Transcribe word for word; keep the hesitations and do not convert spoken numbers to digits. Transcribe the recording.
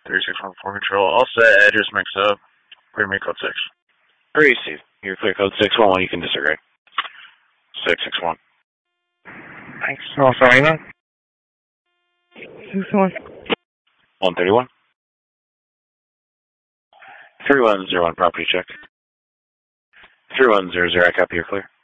three six one four control. All set. Address mix up. Clear me code six. Receive. You're clear code six one one. You can disregard. six six one. Thanks. Oh, sorry, no. six one. one thirty-one. three one zero one property check. three one zero zero, I copy, you're clear.